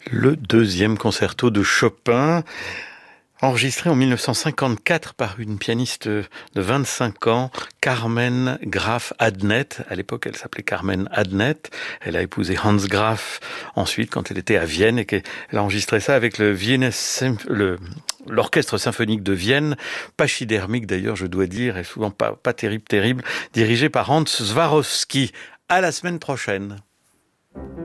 Le deuxième concerto de Chopin, enregistré en 1954 par une pianiste de 25 ans, Carmen Graf Adnet. À l'époque, elle s'appelait Carmen Adnet. Elle a épousé Hans Graf ensuite, quand elle était à Vienne, et qu'elle a enregistré ça avec l'orchestre symphonique de Vienne, pachydermique d'ailleurs, je dois dire, et souvent pas terrible, dirigé par Hans Swarowski. À la semaine prochaine.